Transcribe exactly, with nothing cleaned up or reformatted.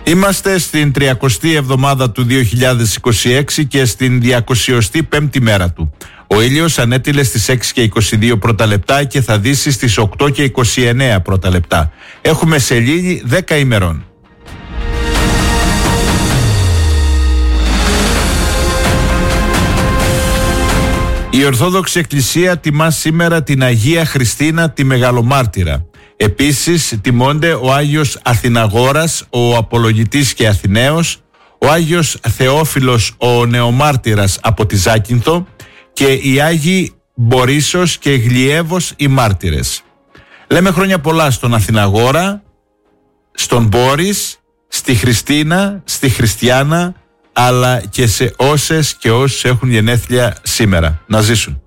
Είμαστε στην τριακοστή εβδομάδα του δύο χιλιάδες είκοσι έξι και στην διακοσιοστή πέμπτη μέρα του. Ο ήλιος ανέτειλε στις έξι και είκοσι δύο πρώτα λεπτά και θα δύσει στις οκτώ και είκοσι εννέα πρώτα λεπτά. Έχουμε σελήνη δέκα ημερών. Η Ορθόδοξη Εκκλησία τιμά σήμερα την Αγία Χριστίνα τη Μεγαλομάρτυρα. Επίσης τιμώνται ο Άγιος Αθηναγόρας, ο Απολογητής και Αθηναίος, ο Άγιος Θεόφιλος ο Νεομάρτυρας από τη Ζάκυνθο και οι Άγιοι Μπορίσος και Γλιέβος οι μάρτυρες. Λέμε χρόνια πολλά στον Αθηναγόρα, στον Μπόρις, στη Χριστίνα, στη Χριστιάνα, αλλά και σε όσες και όσους έχουν γενέθλια σήμερα. Να ζήσουν.